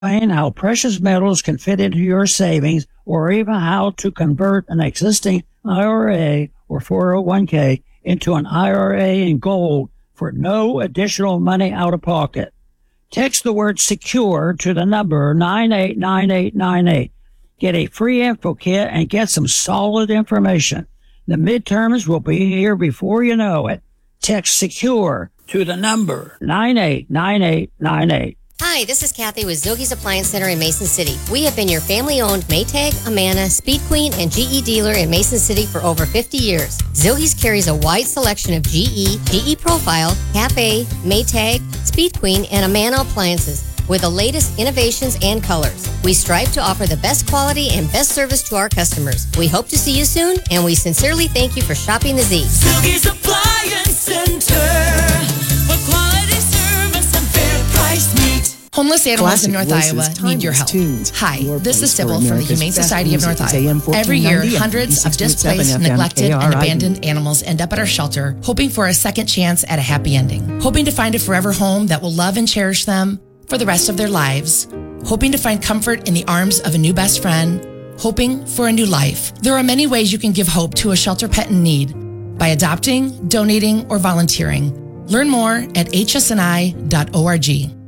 how precious metals can fit into your savings, or even how to convert an existing IRA or 401k into an IRA in gold for no additional money out of pocket. Text the word SECURE to the number 989898. Get a free info kit and get some solid information. The midterms will be here before you know it. Text SECURE to the number 989898. Hi, this is Kathy with Zogie's Appliance Center in Mason City. We have been your family-owned Maytag, Amana, Speed Queen, and GE dealer in Mason City for over 50 years. Zogie's carries a wide selection of GE Profile, Cafe, Maytag, Speed Queen, and Amana appliances with the latest innovations and colors. We strive to offer the best quality and best service to our customers. We hope to see you soon, and we sincerely thank you for shopping the Z. Zogie's Appliance Center for quality service and fair price meet. Homeless animals in North Iowa need your help. Hi, this is Sybil from the Humane Society of North Iowa. Every year, hundreds of displaced, neglected, and abandoned animals end up at our shelter, hoping for a second chance at a happy ending, hoping to find a forever home that will love and cherish them for the rest of their lives, hoping to find comfort in the arms of a new best friend, hoping for a new life. There are many ways you can give hope to a shelter pet in need: by adopting, donating, or volunteering. Learn more at hsni.org.